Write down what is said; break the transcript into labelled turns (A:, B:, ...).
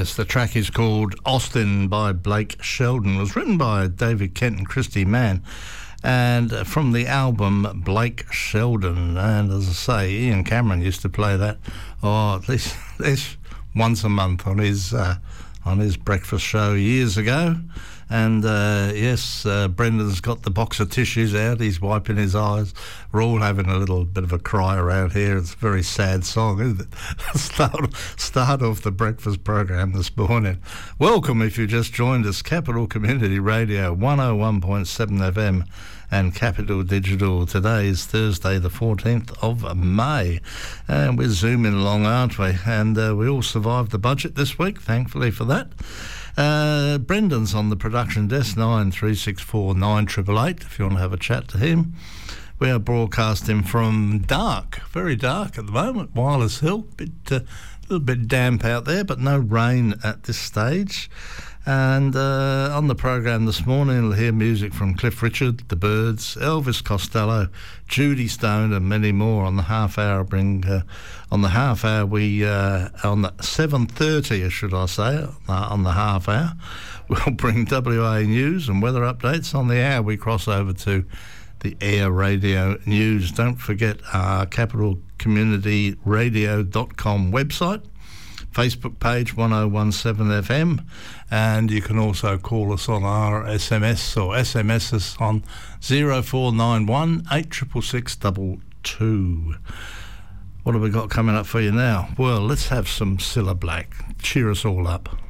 A: Yes, the track is called Austin by Blake Shelton. It was written by David Kent and Christy Mann, and from the album Blake Shelton. And as I say, Ian Cameron used to play that, at least once a month on his breakfast show years ago. And yes, Brendan's got the box of tissues out. He's wiping his eyes. We're all having a little bit of a cry around here. It's a very sad song, isn't it? Start off the breakfast program this morning. Welcome if you just joined us. Capital Community Radio 101.7 FM and Capital Digital. Today is Thursday the 14th of May, and we're zooming along, aren't we? And we all survived the budget this week, thankfully for that. Brendan's on the production desk, 9364 9888, if you want to have a chat to him. We are broadcasting from dark, very dark at the moment, Wireless Hill, a little bit damp out there, but no rain at this stage. And on the program this morning, you'll hear music from Cliff Richard, The Byrds, Elvis Costello, Judy Stone, and many more. On the half hour, on the 7:30, should I say, on the half hour, we'll bring WA news and weather updates. On the hour, we cross over to the Air Radio News. Don't forget our capitalcommunityradio.com website, Facebook page 1017 FM, and you can also call us on our SMS or SMS us on 0491 866 222. What have we got coming up for you now? Well, let's have some Cilla Black. Cheer us all up.